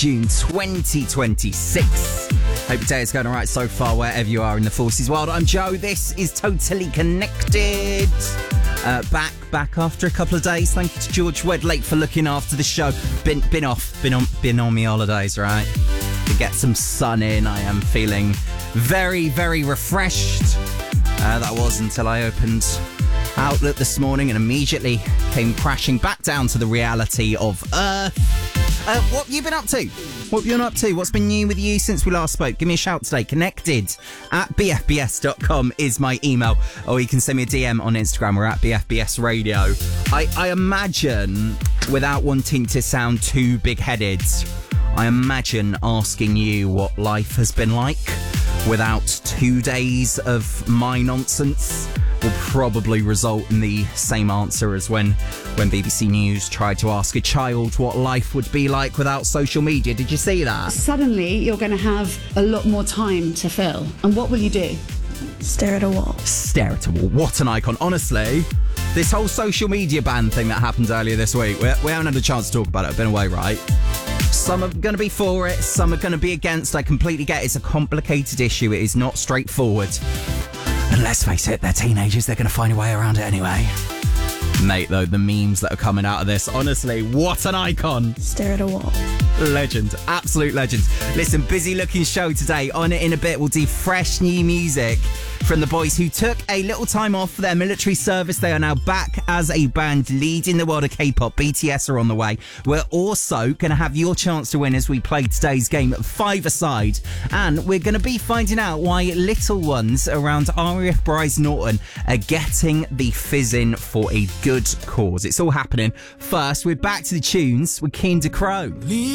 June 2026. Hope your day is going all right so far, wherever you are in the forces world. I'm Joe. This is Totally Connected. Back after a couple of days. Thank you to George Wedlake for looking after the show. Been on me holidays, right? To get some sun in. I am feeling very, very refreshed. That was until I opened Outlook this morning and immediately came crashing back down to the reality of Earth. What have you been up to? What have you been up to? What's been new with you since we last spoke? Give me a shout today. Connected@bfbs.com is my email. Or you can send me a DM on Instagram. We're at BFBS Radio. I imagine, without wanting to sound too big-headed, I imagine asking you what life has been like without 2 days of my nonsense will probably result in the same answer as when BBC News tried to ask a child what life would be like without social media. Did you see that? Suddenly, you're going to have a lot more time to fill. And what will you do? Stare at a wall. Stare at a wall. What an icon. Honestly, this whole social media ban thing that happened earlier this week, we haven't had a chance to talk about it. I've been away, right? Some are going to be for it, some are going to be against. I completely get it. It's a complicated issue. It is not straightforward. And let's face it, they're teenagers. They're going to find a way around it anyway. Mate, though, the memes that are coming out of this, honestly, what an icon. Stare at a wall. Legend. Absolute legend. Listen, busy looking show today. On it in a bit, we'll do fresh new music from the boys who took a little time off for their military service. They are now back as a band leading the world of K-pop. BTS are on the way. We're also going to have your chance to win as we play today's game at 5-a-side. And we're going to be finding out why little ones around RAF Bryce Norton are getting the fizzing for a good cause. It's all happening. First, we're back to the tunes with Keen to Crow.